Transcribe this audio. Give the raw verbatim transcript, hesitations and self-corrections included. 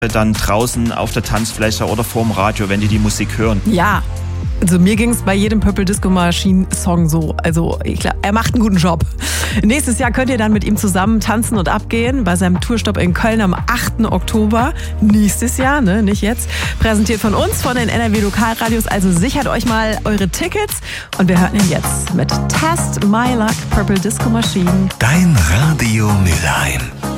dann draußen auf der Tanzfläche oder vorm Radio, wenn die die Musik hören. Ja, also mir ging es bei jedem Purple Disco Machine Song so. Also ich glaub, er macht einen guten Job. Nächstes Jahr könnt ihr dann mit ihm zusammen tanzen und abgehen bei seinem Tourstopp in Köln am achten Oktober. Nächstes Jahr, ne, nicht jetzt. Präsentiert von uns, von den N R W Lokalradios. Also sichert euch mal eure Tickets. Und wir hören ihn jetzt mit Test My Luck, Purple Disco Machine. Dein Radio Mülheim.